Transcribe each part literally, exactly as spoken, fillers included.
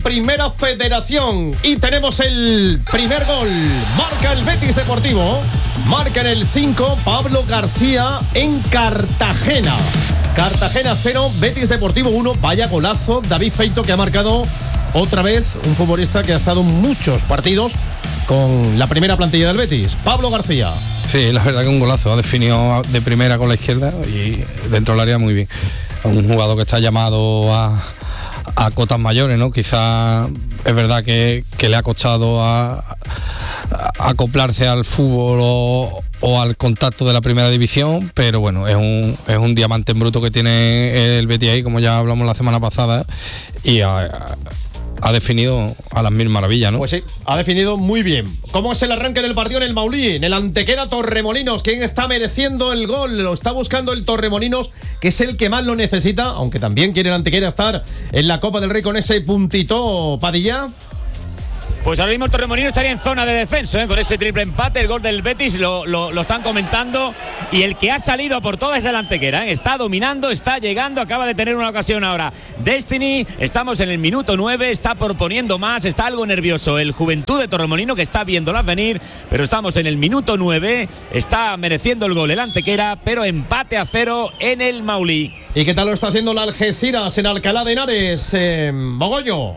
Primera Federación. Y tenemos el primer gol. Marca el Betis Deportivo. Marca en el cinco Pablo García en Cartagena. Cartagena cero, Betis Deportivo uno. Vaya golazo. David Feito, que ha marcado otra vez, un futbolista que ha estado en muchos partidos con la primera plantilla del Betis. Pablo García. Sí, la verdad que un golazo. Ha definido de primera con la izquierda y dentro del área muy bien. Un jugador que está llamado a, a cotas mayores, ¿no? Quizá es verdad que, que le ha costado a, a acoplarse al fútbol o, o al contacto de la primera división, pero bueno, es un, es un diamante en bruto que tiene el Betis ahí, como ya hablamos la semana pasada, y a, a, ha definido a las mil maravillas, ¿no? Pues sí, ha definido muy bien. ¿Cómo es el arranque del partido en el Maulí? En el Antequera Torremolinos. ¿Quién está mereciendo el gol? Lo está buscando el Torremolinos, que es el que más lo necesita, aunque también quiere el Antequera estar en la Copa del Rey con ese puntito, Padilla. Pues ahora mismo el Torremolinos estaría en zona de descenso, ¿eh? Con ese triple empate, el gol del Betis, lo, lo, lo están comentando. Y el que ha salido por todas es el Antequera, ¿eh? Está dominando, está llegando, acaba de tener una ocasión ahora Destiny. Estamos en el minuto nueve, está proponiendo más, está algo nervioso el Juventud de Torremolinos, que está viéndolas venir, pero estamos en el minuto nueve, está mereciendo el gol el Antequera, pero empate a cero en el Maulí. ¿Y qué tal lo está haciendo la Algeciras en Alcalá de Henares, eh, Mogollo?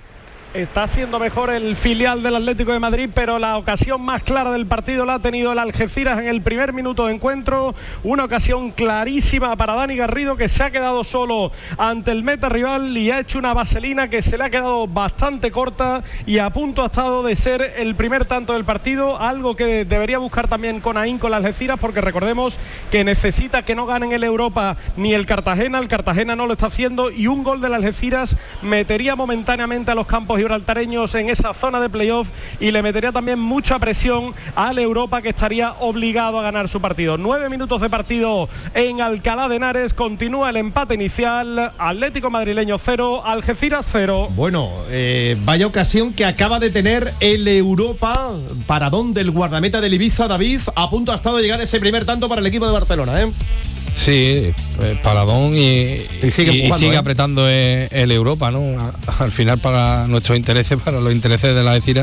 Está siendo mejor el filial del Atlético de Madrid, pero la ocasión más clara del partido la ha tenido el Algeciras en el primer minuto de encuentro. Una ocasión clarísima para Dani Garrido, que se ha quedado solo ante el meta rival y ha hecho una vaselina que se le ha quedado bastante corta y a punto ha estado de ser el primer tanto del partido, algo que debería buscar también con ahínco el Algeciras, porque recordemos que necesita que no ganen el Europa ni el Cartagena. El Cartagena no lo está haciendo y un gol del Algeciras metería momentáneamente a los campos gibraltareños en esa zona de playoff y le metería también mucha presión al Europa, que estaría obligado a ganar su partido. Nueve minutos de partido en Alcalá de Henares, continúa el empate inicial, Atlético Madrileño cero, Algeciras cero. Bueno, eh, vaya ocasión que acaba de tener el Europa, paradón del guardameta del Ibiza, David, a punto ha estado de llegar ese primer tanto para el equipo de Barcelona, ¿eh? Sí, pues paradón y, y sigue, y, empujando, y sigue ¿eh? apretando el, el Europa, ¿no? Al final, para nuestros intereses, para los intereses de la Algeciras,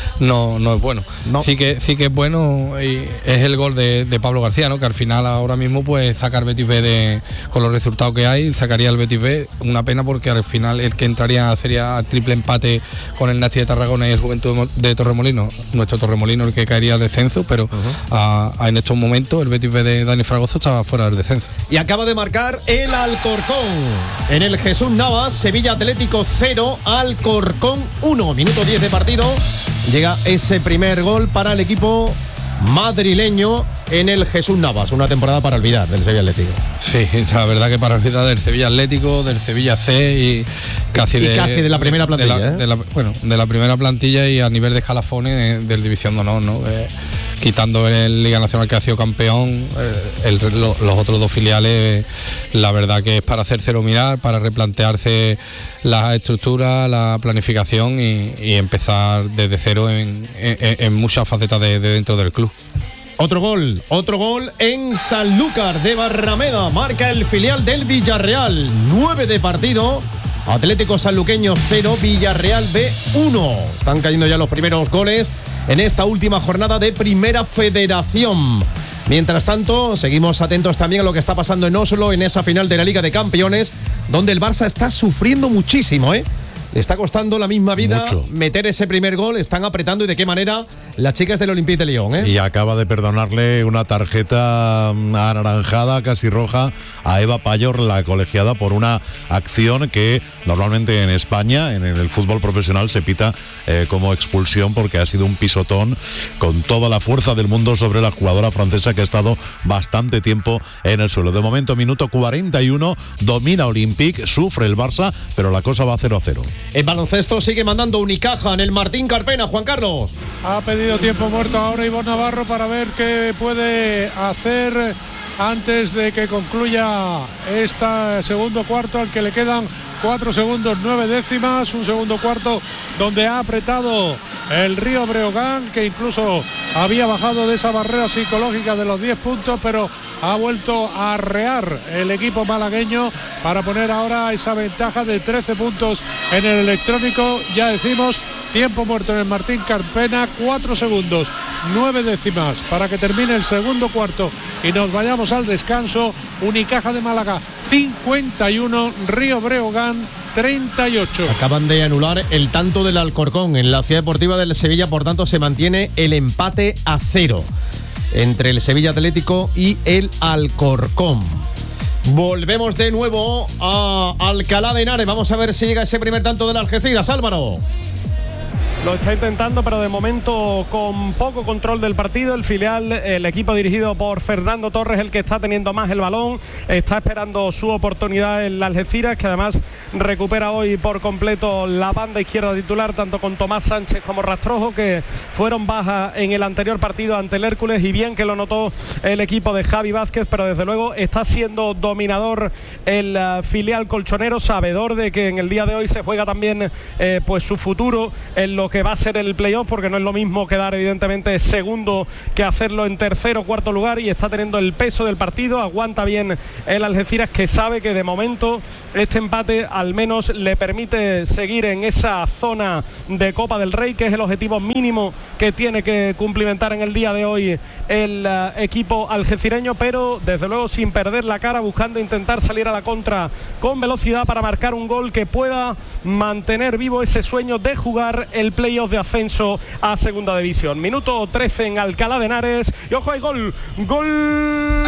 no, no es bueno. No. Sí que sí que es bueno, y es el gol de, de Pablo García, ¿no? Que al final ahora mismo pues sacar Betis B de, con los resultados que hay, sacaría el Betis B. Una pena, porque al final el que entraría sería triple empate con el Nasti de Tarragona y el Juventud de Torremolinos. Nuestro Torremolinos el que caería al descenso, pero uh-huh. a, a en estos momentos el Betis B de Dani Fragoso estaba fuera del descenso. Y acaba de marcar el Alcorcón en el Jesús Navas. Sevilla Atlético cero, Alcorcón uno. Minuto diez de partido. Llega ese primer gol para el equipo madrileño en el Jesús Navas. Una temporada para olvidar del Sevilla Atlético. Sí, la verdad que para olvidar del Sevilla Atlético, del Sevilla C y casi, y de, casi de la primera plantilla. De la, ¿eh? de la, bueno, de la primera plantilla y a nivel de escalafones del División de Honor, ¿no? Eh, quitando el Liga Nacional, que ha sido campeón, eh, el, lo, los otros dos filiales, la verdad que es para hacérselo mirar, para replantearse la estructura, la planificación y, y empezar desde cero en, en, en muchas facetas de, de dentro del club. Otro gol, otro gol en Sanlúcar de Barrameda. Marca el filial del Villarreal. nueve de partido. Atlético Sanluqueño cero, Villarreal B uno. Están cayendo ya los primeros goles en esta última jornada de Primera Federación. Mientras tanto, seguimos atentos también a lo que está pasando en Oslo, en esa final de la Liga de Campeones, donde el Barça está sufriendo muchísimo, ¿eh? Le está costando la misma vida Mucho. meter ese primer gol. Están apretando, y de qué manera las chicas del Olympique de Lyon, ¿eh? Y acaba de perdonarle una tarjeta anaranjada, casi roja, a Eva Payor, la colegiada, por una acción que normalmente en España, en el fútbol profesional, se pita eh, como expulsión, porque ha sido un pisotón con toda la fuerza del mundo sobre la jugadora francesa, que ha estado bastante tiempo en el suelo. De momento, minuto cuarenta y uno, domina Olympique, sufre el Barça, pero la cosa va cero a cero. En baloncesto sigue mandando Unicaja en el Martín Carpena. Juan Carlos. Ha pedido tiempo muerto ahora Ivonne Navarro para ver qué puede hacer antes de que concluya este segundo cuarto, al que le quedan cuatro segundos nueve décimas, un segundo cuarto donde ha apretado el Río Breogán, que incluso había bajado de esa barrera psicológica de los diez puntos, pero ha vuelto a arrear el equipo malagueño para poner ahora esa ventaja de trece puntos en el electrónico. Ya decimos, tiempo muerto en el Martín Carpena, cuatro segundos nueve décimas para que termine el segundo cuarto y nos vayamos al descanso. Unicaja de Málaga cincuenta y uno, Río Breogán treinta y ocho. Acaban de anular el tanto del Alcorcón en la Ciudad Deportiva del Sevilla, por tanto se mantiene el empate a cero entre el Sevilla Atlético y el Alcorcón. Volvemos de nuevo a Alcalá de Henares. Vamos a ver si llega ese primer tanto del Algeciras, Álvaro. Lo está intentando, pero de momento con poco control del partido. El filial, el equipo dirigido por Fernando Torres, el que está teniendo más el balón, está esperando su oportunidad en el Algeciras, que además recupera hoy por completo la banda izquierda titular, tanto con Tomás Sánchez como Rastrojo, que fueron bajas en el anterior partido ante el Hércules, y bien que lo notó el equipo de Javi Vázquez, pero desde luego está siendo dominador el uh, filial colchonero, sabedor de que en el día de hoy se juega también eh, pues su futuro en lo que va a ser el playoff, porque no es lo mismo quedar evidentemente segundo que hacerlo en tercero o cuarto lugar, y está teniendo el peso del partido. Aguanta bien el Algeciras, que sabe que de momento este empate al menos le permite seguir en esa zona de Copa del Rey, que es el objetivo mínimo que tiene que cumplimentar en el día de hoy el uh, equipo algecireño, pero desde luego sin perder la cara, buscando intentar salir a la contra con velocidad para marcar un gol que pueda mantener vivo ese sueño de jugar el playoff de ascenso a segunda división. Minuto trece en Alcalá de Henares y ojo, hay gol, gol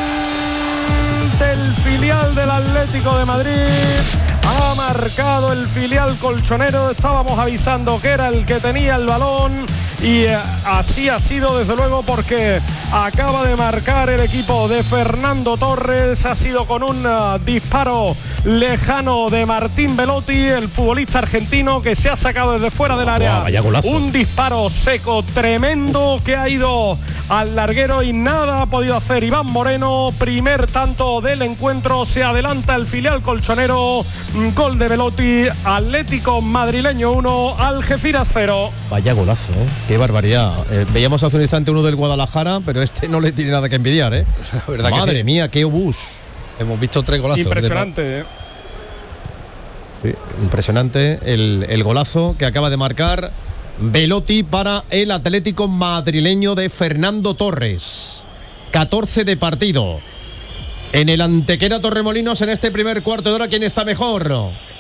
del filial del Atlético de Madrid. Ha marcado el filial colchonero. Estábamos avisando que era el que tenía el balón, y eh, así ha sido desde luego, porque acaba de marcar el equipo de Fernando Torres. Ha sido con un uh, disparo lejano de Martín Belotti, el futbolista argentino, que se ha sacado desde fuera del área. Wow, un disparo seco tremendo que ha ido al larguero y nada ha podido hacer Iván Moreno. Primer tanto del encuentro, se adelanta el filial colchonero. Gol de Belotti, Atlético madrileño uno, Algeciras cero. Vaya golazo, ¿eh? Qué barbaridad. Eh, veíamos hace un instante uno del Guadalajara, pero este no le tiene nada que envidiar, ¿eh? La verdad. Madre que mía, qué obús. Hemos visto tres golazos. Impresionante, ¿eh? Sí, impresionante el, el golazo que acaba de marcar Belotti para el Atlético madrileño de Fernando Torres. catorce de partido. En el Antequera Torremolinos, en este primer cuarto de hora, ¿quién está mejor?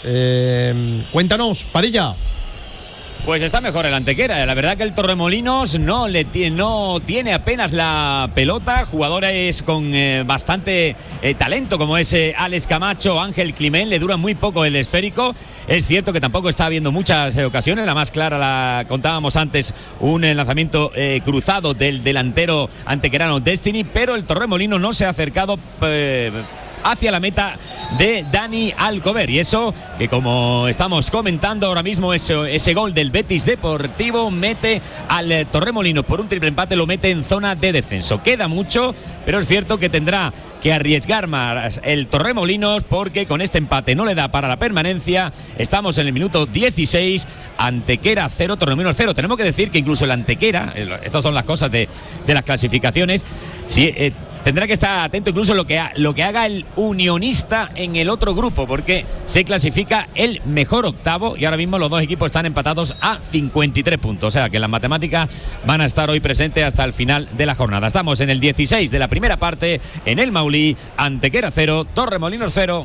Eh, cuéntanos, Padilla. Pues está mejor el Antequera. La verdad que el Torremolinos no, le tiene, no tiene apenas la pelota. Jugadores con eh, bastante eh, talento, como es eh, Alex Camacho, Ángel Climent, le dura muy poco el esférico. Es cierto que tampoco está habiendo muchas eh, ocasiones. La más clara la contábamos antes, un eh, lanzamiento eh, cruzado del delantero antequerano Destiny, pero el Torremolinos no se ha acercado eh, hacia la meta de Dani Alcover, y eso que, como estamos comentando ahora mismo, ese, ese gol del Betis Deportivo mete al eh, Torremolinos por un triple empate, lo mete en zona de descenso. Queda mucho, pero es cierto que tendrá que arriesgar más el Torremolinos, porque con este empate no le da para la permanencia. Estamos en el minuto dieciséis, Antequera cero, Torremolinos cero. Tenemos que decir que incluso el Antequera, estas son las cosas de, de las clasificaciones, si eh, tendrá que estar atento incluso lo que, ha, lo que haga el Unionista en el otro grupo, porque se clasifica el mejor octavo y ahora mismo los dos equipos están empatados a cincuenta y tres puntos. O sea que las matemáticas van a estar hoy presentes hasta el final de la jornada. Estamos en el dieciséis de la primera parte en el Maulí. Antequera cero, Torremolinos cero.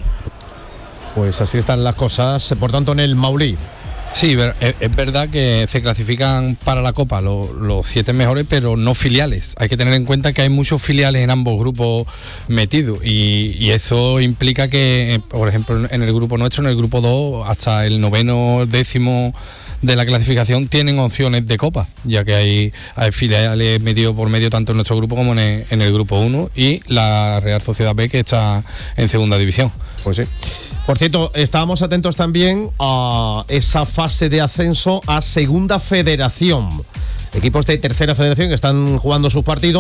Pues así están las cosas, por tanto, en el Maulí. Sí, es verdad que se clasifican para la Copa los, los siete mejores, pero no filiales. Hay que tener en cuenta que hay muchos filiales en ambos grupos metidos, y, y eso implica que, por ejemplo, en el grupo nuestro, en el grupo dos, hasta el noveno, décimo de la clasificación tienen opciones de Copa, ya que hay, hay filiales metidos por medio tanto en nuestro grupo como en el, en el grupo uno, y la Real Sociedad B, que está en segunda división. Pues sí. Por cierto, estábamos atentos también a esa fase de ascenso a Segunda Federación. Equipos de Tercera Federación que están jugando sus partidos,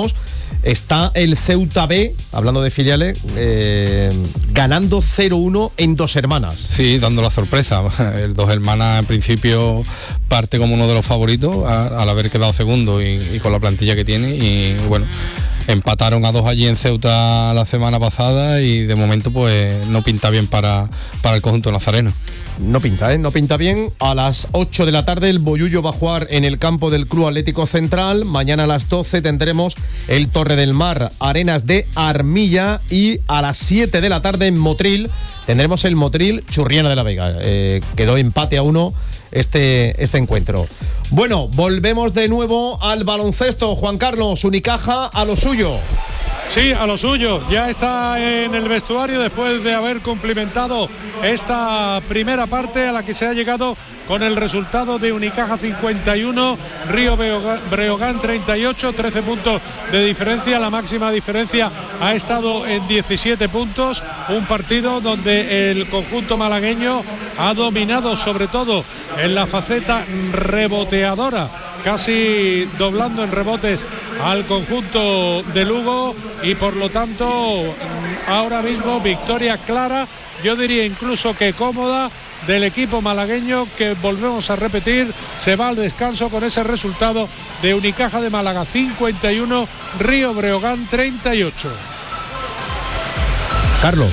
está el Ceuta B, hablando de filiales, eh, ganando cero uno en Dos Hermanas. Sí, dando la sorpresa. El Dos Hermanas en principio parte como uno de los favoritos a, al haber quedado segundo y, y con la plantilla que tiene, y bueno, empataron a dos allí en Ceuta la semana pasada y de momento pues no pinta bien para, para el conjunto nazareno. No pinta, ¿eh? No pinta bien. A las ocho de la tarde el Bollullo va a jugar en el campo del Club Atlético Central. Mañana a las doce tendremos el Torre del Mar, Arenas de Armilla, y a las siete de la tarde en Motril tendremos el Motril Churriana de la Vega. Eh, quedó empate a uno este, este encuentro. Bueno, volvemos de nuevo al baloncesto. Juan Carlos, Unicaja a lo suyo. Sí, a lo suyo. Ya está en el vestuario después de haber cumplimentado esta primera parte a la que se ha llegado con el resultado de Unicaja cincuenta y uno, Río Breogán treinta y ocho, trece puntos de diferencia. La máxima diferencia ha estado en diecisiete puntos. Un partido donde el conjunto malagueño ha dominado, sobre todo en la faceta reboteadora, casi doblando en rebotes al conjunto de Lugo, y por lo tanto ahora mismo victoria clara, yo diría incluso que cómoda, del equipo malagueño, que volvemos a repetir, se va al descanso con ese resultado de Unicaja de Málaga cincuenta y uno, Río Breogán treinta y ocho. Carlos.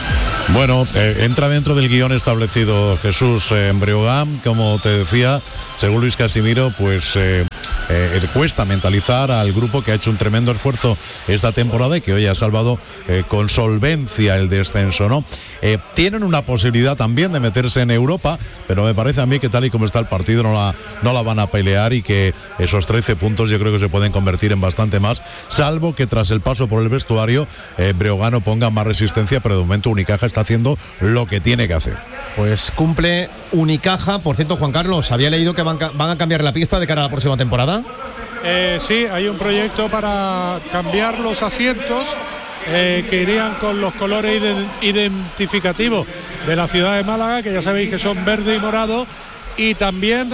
Bueno, eh, entra dentro del guión establecido Jesús eh, en Breogán, como te decía, según Luis Casimiro, pues eh, eh, cuesta mentalizar al grupo, que ha hecho un tremendo esfuerzo esta temporada y que hoy ha salvado eh, con solvencia el descenso, ¿no? Eh, tienen una posibilidad también de meterse en Europa, pero me parece a mí que tal y como está el partido no la, no la van a pelear, y que esos trece puntos yo creo que se pueden convertir en bastante más, salvo que tras el paso por el vestuario eh, Breogán ponga más resistencia, pero de momento Unicaja está haciendo lo que tiene que hacer. Pues cumple Unicaja. Por cierto, Juan Carlos, había leído que van, van a cambiar la pista de cara a la próxima temporada. Eh, sí, hay un proyecto para cambiar los asientos eh, que irían con los colores identificativos de la ciudad de Málaga, que ya sabéis que son verde y morado. Y también,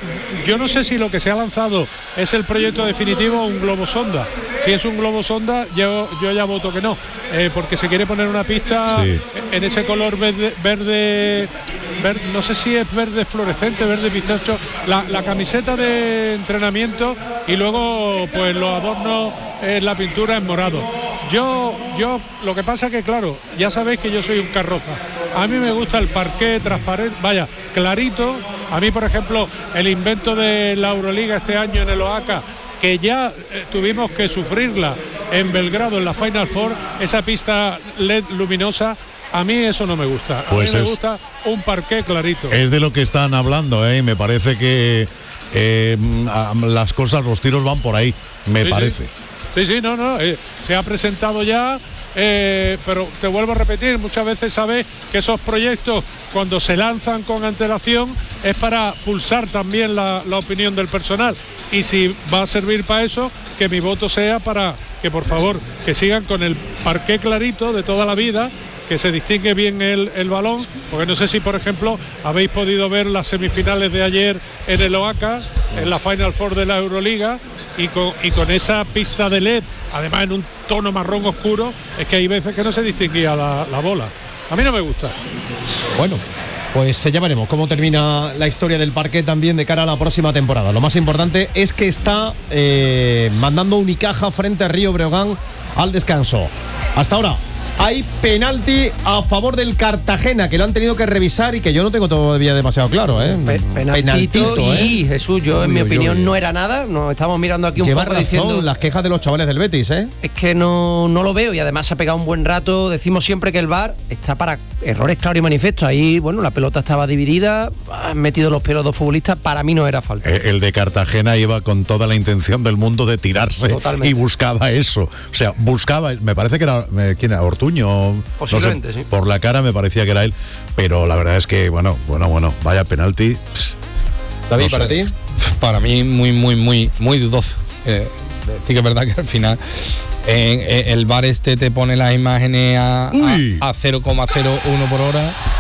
yo no sé si lo que se ha lanzado es el proyecto definitivo o un globo sonda. Si es un globo sonda, yo, yo ya voto que no, eh, porque se quiere poner una pista sí. en ese color verde, verde, verde, no sé si es verde fluorescente, verde pistacho, la, la camiseta de entrenamiento, y luego pues los adornos, eh, la pintura en morado. Yo, yo, lo que pasa que claro, ya sabéis que yo soy un carroza. A mí me gusta el parqué transparente, vaya, clarito. A mí, por ejemplo, el invento de la Euroliga este año en el Oaca, que ya eh, tuvimos que sufrirla en Belgrado en la Final Four, esa pista L E D luminosa, a mí eso no me gusta. A pues mí me es, gusta un parqué clarito. Es de lo que están hablando, ¿eh? Me parece que eh, las cosas, los tiros van por ahí, me sí, parece. Sí. Sí, sí, no, no, eh, se ha presentado ya, eh, pero te vuelvo a repetir, muchas veces sabes que esos proyectos, cuando se lanzan con antelación, es para pulsar también la, la opinión del personal, y si va a servir para eso, que mi voto sea para que, por favor, que sigan con el parqué clarito de toda la vida, que se distingue bien el, el balón, porque no sé si, por ejemplo, habéis podido ver las semifinales de ayer en el Oaca, en la Final Four de la Euroliga, y con, y con esa pista de L E D, además en un tono marrón oscuro, es que hay veces que no se distinguía la, la bola. A mí no me gusta. Bueno, pues ya veremos cómo termina la historia del parqué también de cara a la próxima temporada. Lo más importante es que está eh, mandando Unicaja frente a Río Breogán al descanso. Hasta ahora hay penalti a favor del Cartagena, que lo han tenido que revisar y que yo no tengo todavía demasiado claro, ¿eh? Pe penaltito, penaltito, y ¿eh? Jesús, yo uy, en mi uy, opinión uy. no era nada. Nos estamos mirando aquí un Lleva poco razón diciendo las quejas de los chavales del Betis, ¿eh? Es que no, no lo veo, y además se ha pegado un buen rato. Decimos siempre que el V A R está para errores claros y manifestos. Ahí, bueno, la pelota estaba dividida, han metido los pelos dos futbolistas, para mí no era falta. Eh, el de Cartagena iba con toda la intención del mundo de tirarse. Totalmente. Y buscaba eso. O sea, buscaba, me parece que era, ¿quién era? Ortuño. Posiblemente, no sé, sí. Por la cara me parecía que era él, pero la verdad es que, bueno, bueno, bueno, vaya penalti. David, no ¿para ti? Para mí muy, muy, muy, muy dudoso. Eh, sí que es verdad que al final eh, eh, el V A R este te pone las imágenes a, a, a cero coma cero uno por hora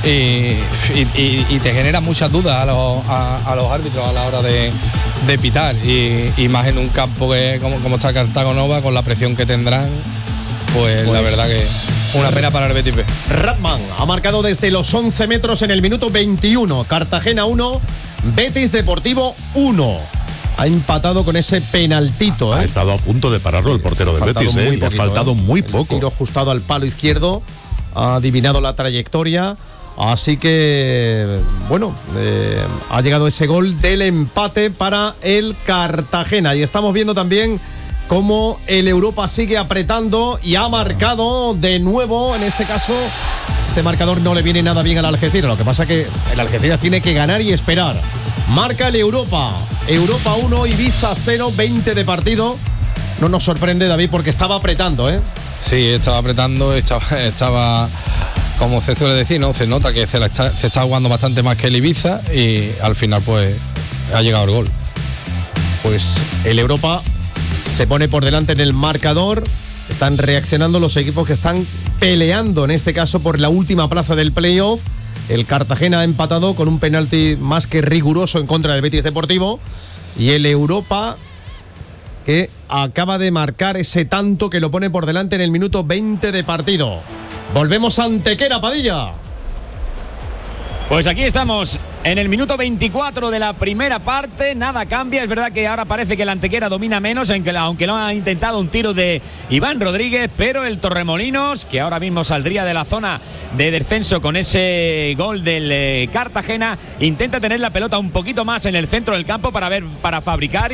y, y, y te genera muchas dudas a los, a, a los árbitros a la hora de, de pitar y, y más en un campo que como, como está Cartago Nova, con la presión que tendrán, pues, pues la verdad que una pena para el Betis B. Ratman ha marcado desde los once metros en el minuto veintiuno. Cartagena uno, Betis Deportivo uno. Ha empatado con ese penaltito, ¿eh? Ha estado a punto de pararlo el portero del Betis, ¿eh? Le ha faltado muy poco. El tiro ajustado al palo izquierdo, ha adivinado la trayectoria. Así que, bueno, eh, ha llegado ese gol del empate para el Cartagena. Y estamos viendo también cómo el Europa sigue apretando y ha marcado de nuevo, en este caso, este marcador no le viene nada bien al Algeciras. Lo que pasa es que el Algeciras tiene que ganar y esperar. Marca el Europa. Europa uno, Ibiza cero, veinte de partido. No nos sorprende, David, porque estaba apretando, ¿eh? Sí, estaba apretando, estaba, estaba como se suele decir, ¿no? Se nota que se, la está, se está jugando bastante más que el Ibiza y al final, pues, ha llegado el gol. Pues el Europa se pone por delante en el marcador. Están reaccionando los equipos que están peleando, en este caso, por la última plaza del playoff. El Cartagena ha empatado con un penalti más que riguroso en contra del Betis Deportivo. Y el Europa, que acaba de marcar ese tanto que lo pone por delante en el minuto veinte de partido. Volvemos a Antequera, Padilla. Pues aquí estamos en el minuto veinticuatro de la primera parte, nada cambia, es verdad que ahora parece que el Antequera domina menos, aunque lo ha intentado un tiro de Iván Rodríguez, pero el Torremolinos, que ahora mismo saldría de la zona de descenso con ese gol del eh, Cartagena, intenta tener la pelota un poquito más en el centro del campo para ver, para fabricar